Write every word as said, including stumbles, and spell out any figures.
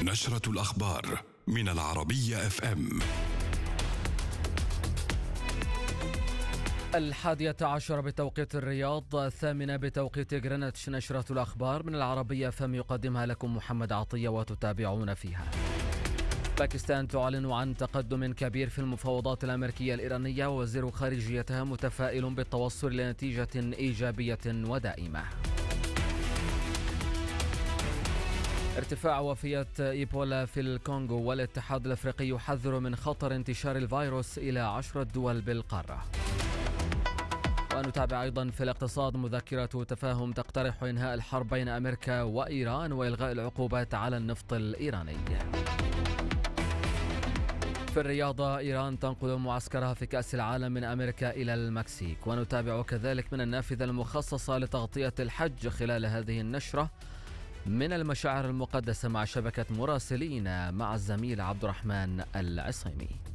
نشرة الأخبار من العربية اف ام. الحادية عشر بتوقيت الرياض، الثامنة بتوقيت غرينتش. نشرة الأخبار من العربية اف ام يقدمها لكم محمد عطية وتتابعون فيها. باكستان تعلن عن تقدم كبير في المفاوضات الأمريكية الإيرانية، ووزير خارجيتها متفائل بالتوصل لنتيجة إيجابية ودائمة. ارتفاع وفيات إيبولا في الكونغو، والاتحاد الأفريقي يحذر من خطر انتشار الفيروس إلى عشرة دول بالقارة. ونتابع أيضا في الاقتصاد مذكرة تفاهم تقترح إنهاء الحرب بين أمريكا وإيران وإلغاء العقوبات على النفط الإيراني. في الرياضة، إيران تنقل معسكرها في كأس العالم من أمريكا إلى المكسيك. ونتابع كذلك من النافذة المخصصة لتغطية الحج خلال هذه النشرة من المشاعر المقدسة مع شبكة مراسلين مع الزميل عبد الرحمن العصيمي.